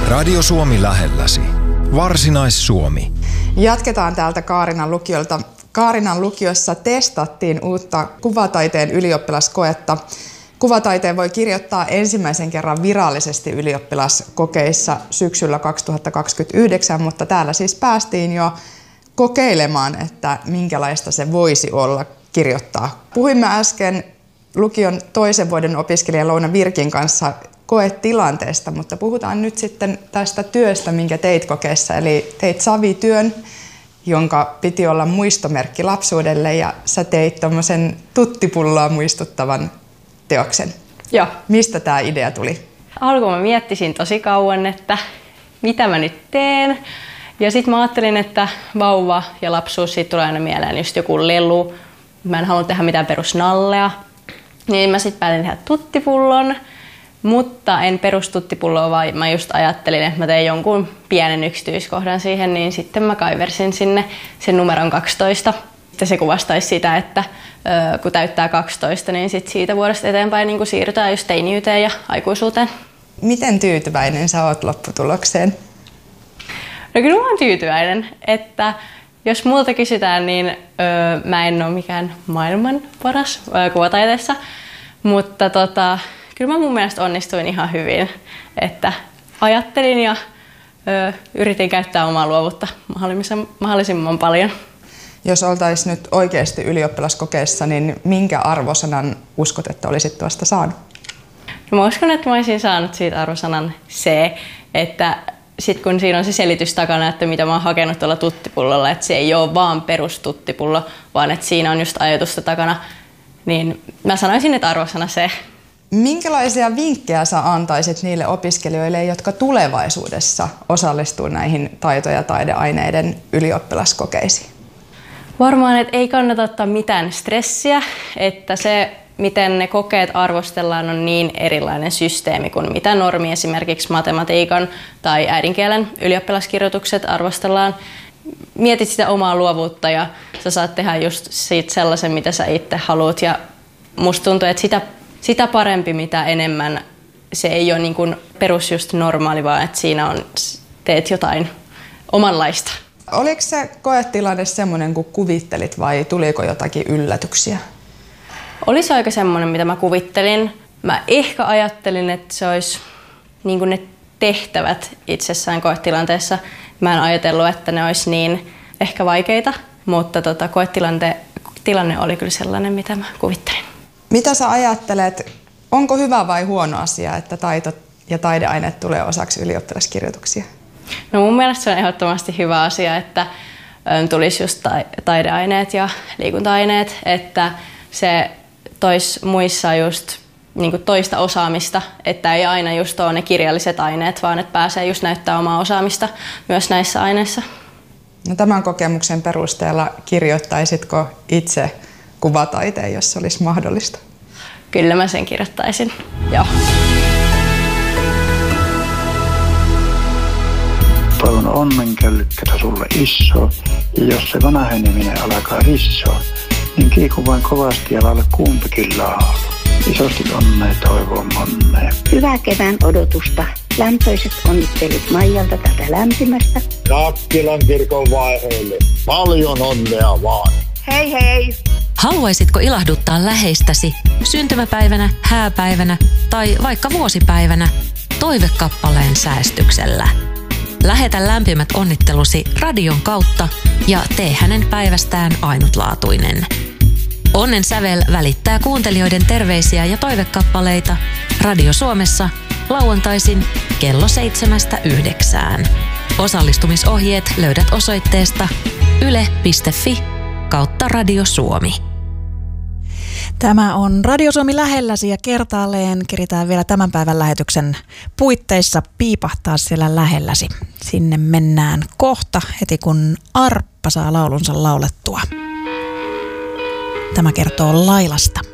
Radio Suomi lähelläsi. Varsinais-Suomi. Jatketaan täältä Kaarinan lukiolta. Kaarinan lukiossa testattiin uutta kuvataiteen ylioppilaskoetta. Kuvataiteen voi kirjoittaa ensimmäisen kerran virallisesti ylioppilaskokeissa syksyllä 2029, mutta täällä siis päästiin jo kokeilemaan, että minkälaista se voisi olla kirjoittaa. Puhuimme äsken lukion toisen vuoden opiskelijan Louna Virkin kanssa koetilanteesta, mutta puhutaan nyt sitten tästä työstä, minkä teit kokeessa. Eli teit savityön, jonka piti olla muistomerkki lapsuudelle, ja sä teit tommosen tuttipulloa muistuttavan teoksen. Joo. Mistä tämä idea tuli? Alkuun mä miettisin tosi kauan, että mitä mä nyt teen. Ja sitten mä ajattelin, että vauva ja lapsuus, siitä tulee aina mieleen just joku lelu. Mä en halunnut tehdä mitään perusnallea. Niin mä sitten päätin tehdä tuttipullon. Mutta en perustuttipulloa, vaan mä just ajattelin, että mä tein jonkun pienen yksityiskohdan siihen, niin sitten mä kaiversin sinne sen numeron 12. Sitten se kuvastaisi sitä, että kun täyttää 12, niin sit siitä vuodesta eteenpäin niin siirrytään just teiniyteen ja aikuisuuteen. Miten tyytyväinen sä oot lopputulokseen? No kyllä mä oon tyytyväinen, että jos multa kysytään, niin mä en ole mikään maailman paras kuvataiteessa, mutta kyllä mä mun mielestä onnistuin ihan hyvin, että ajattelin ja yritin käyttää omaa luovuutta mahdollisimman paljon. Jos oltaisiin nyt oikeasti ylioppilaskokeessa, niin minkä arvosanan uskot, että olisit tuosta saanut? No mä uskon, että mä olisin saanut siitä arvosanan C, että sitten kun siinä on se selitys takana, että mitä mä oon hakenut tuolla tuttipullolla, että se ei ole vaan perustuttipullo, vaan että siinä on just ajatusta takana, niin mä sanoisin, että arvosana C. Minkälaisia vinkkejä sä antaisit niille opiskelijoille, jotka tulevaisuudessa osallistuu näihin taito- ja taideaineiden ylioppilaskokeisiin? Varmaan, että ei kannata ottaa mitään stressiä, että se, miten ne kokeet arvostellaan, on niin erilainen systeemi kuin mitä normi esimerkiksi matematiikan tai äidinkielen ylioppilaskirjoitukset arvostellaan. Mietit sitä omaa luovuutta ja sä saat tehdä just siitä sellaisen, mitä sä itse haluat. Ja musta tuntuu, että sitä parempi, mitä enemmän se ei ole niin kuin perus just normaali, vaan että siinä teet jotain omanlaista. Oliko se koetilanne semmoinen kuin kuvittelit vai tuliko jotakin yllätyksiä? Oli se aika semmoinen, mitä mä kuvittelin. Mä ehkä ajattelin, että se olisi niin kuin ne tehtävät itsessään koetilanteessa. Mä en ajatellut, että ne olisi niin ehkä vaikeita, mutta koetilanne oli kyllä sellainen, mitä mä kuvittelin. Mitä sä ajattelet, onko hyvä vai huono asia, että taito- ja taideaineet tulee osaksi ylioppilaskirjoituksia? No mun mielestä se on ehdottomasti hyvä asia, että tulisi just taideaineet ja liikunta-aineet, että se toisi muissa just niin kuin toista osaamista, että ei aina just ole ne kirjalliset aineet, vaan että pääsee just näyttää omaa osaamista myös näissä aineissa. No, tämän kokemuksen perusteella kirjoittaisitko itse kuvataiteen, jos se olisi mahdollista? Kyllä mä sen kirjoittaisin, joo. Toivon onnenkällykkeitä sulle iso, ja jos se vanheneminen alkaa rissoa, niin kiiku vain kovasti ja laula kumpikin laulu. Isosti onnea toivon monnea. Hyvää kevään odotusta. Lämpöiset onnittelut Maijalta tätä lämpimästä. Nakkilan kirkon vaiheelle. Paljon onnea vaan. Hei hei! Haluaisitko ilahduttaa läheistäsi syntymäpäivänä, hääpäivänä tai vaikka vuosipäivänä toivekappaleen säästyksellä? Lähetä lämpimät onnittelusi radion kautta ja tee hänen päivästään ainutlaatuinen. Onnen sävel välittää kuuntelijoiden terveisiä ja toivekappaleita Radio Suomessa lauantaisin kello 7–9. Osallistumisohjeet löydät osoitteesta yle.fi/Radio Suomi. Tämä on Radio Suomi lähelläsi ja kertaalleen keritään vielä tämän päivän lähetyksen puitteissa piipahtaa siellä lähelläsi. Sinne mennään kohta heti kun Arppa saa laulunsa laulettua. Tämä kertoo Lailasta.